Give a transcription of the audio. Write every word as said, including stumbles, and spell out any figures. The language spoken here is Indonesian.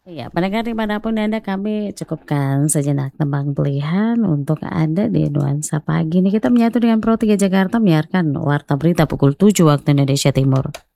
Iya, pendengar dimanapun Anda, kami cukupkan sejenak tembang pilihan untuk Anda di Nuansa Pagi ini. Kita menyatu dengan Pro tiga Jakarta menyiarkan Warta Berita pukul tujuh waktu Indonesia Timur.